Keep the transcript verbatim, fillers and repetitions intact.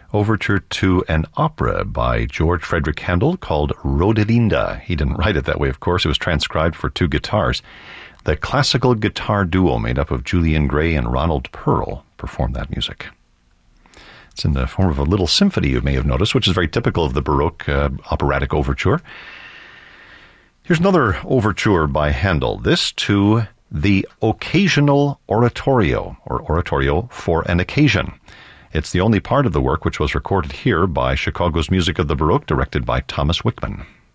overture to an opera by George Frederick Handel called Rodelinda. He didn't write it that way, of course. It was transcribed for two guitars. The classical guitar duo made up of Julian Gray and Ronald Pearl performed that music. It's in the form of a little symphony, you may have noticed, which is very typical of the Baroque uh, operatic overture. Here's another overture by Handel, this to the Occasional Oratorio, or Oratorio for an Occasion. It's the only part of the work which was recorded here by Chicago's Music of the Baroque, directed by Thomas Wickman.